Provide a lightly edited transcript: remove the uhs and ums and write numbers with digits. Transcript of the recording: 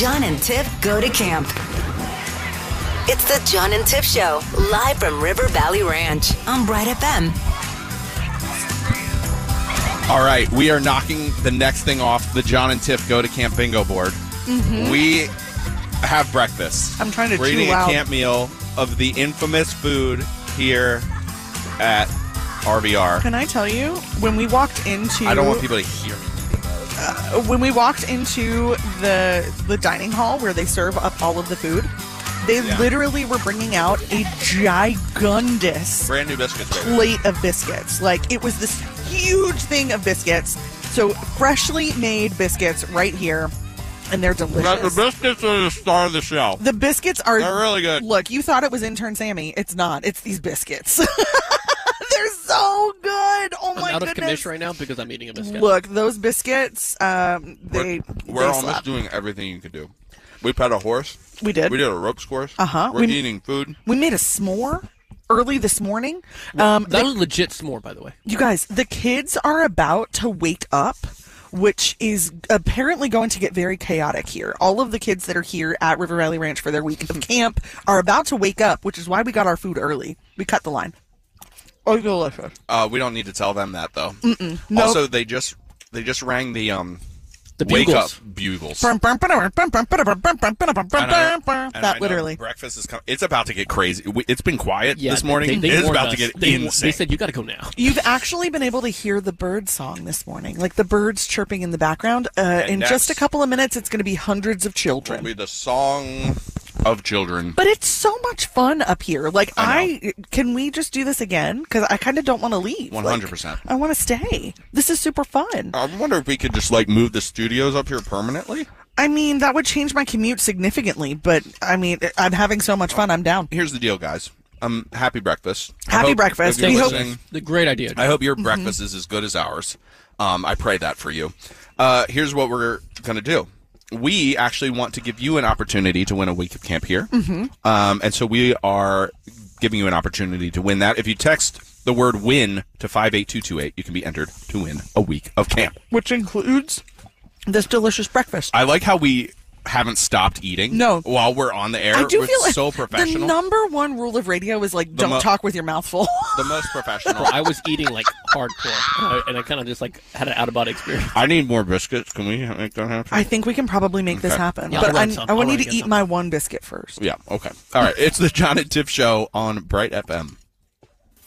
John and Tiff Go to Camp. It's the John and Tiff Show, live from River Valley Ranch on Bright FM. All right, we are knocking the next thing off the John and Tiff Go to Camp bingo board. Mm-hmm. We have breakfast. I'm trying to We're eating chew out. a camp meal of the infamous food here at RVR. Can I tell you, when we walked into... I don't want people to hear me. When we walked into the dining hall where they serve up all of the food, they literally were bringing out a gigundous Brand new biscuits, baby. plate of biscuits. Like, it was this huge thing of biscuits. So, freshly made biscuits right here. And they're delicious. The biscuits are the star of the show. The biscuits are... They're really good. Look, you thought it was intern Sammy. It's not. It's these biscuits. They're so good. Oh, my I'm out goodness. of commission right now because I'm eating a biscuit. Look, those biscuits, We're they almost slap. doing everything you could do. We pet a horse. We did. We did a ropes course. Uh-huh. We're eating food. We made a s'more early this morning. That was legit s'more, by the way. You guys, the kids are about to wake up, which is apparently going to get very chaotic here. All of the kids that are here at River Valley Ranch for their week of camp are about to wake up, which is why we got our food early. We cut the line. Oh, delicious. We don't need to tell them that, though. Nope. Also, they just rang the wake up bugles. That literally. Breakfast is coming. It's about to get crazy. It's been quiet Yeah, this morning. they It's warned about us. to get They insane. said, you got to go now. You've actually been able to hear the bird song this morning, like the birds chirping in the background. In just a couple of minutes, it's going to be hundreds of children. It'll be the song of children. But it's so much fun up here. Like, can we just do this again? Because I kind of don't want to leave. 100%. Like, I want to stay. This is super fun. I wonder if we could just move the studios up here permanently. I mean, that would change my commute significantly, but I mean, I'm having so much fun. I'm down. Here's the deal, guys. Happy breakfast. Happy breakfast. If you're We hope- listening, The great idea. I hope your breakfast is as good as ours. I pray that for you. Here's what we're going to do. We actually want to give you an opportunity to win a week of camp here. Mm-hmm. And so we are giving you an opportunity to win that. If you text the word win to 58228, you can be entered to win a week of camp. Which includes this delicious breakfast. I like how we haven't stopped eating while we're on the air. I do We're feel like so professional. the number one rule of radio is don't talk with your mouth full. The most professional. Bro, I was eating hardcore, and I kind of just had an out-of-body experience. I need more biscuits. Can we make that happen? I think we can probably make this happen. Yeah, but I'll run some. I want I'll you run to get eat some. my one biscuit first. Yeah, okay. All right, it's the John and Tiff Show on Bright FM.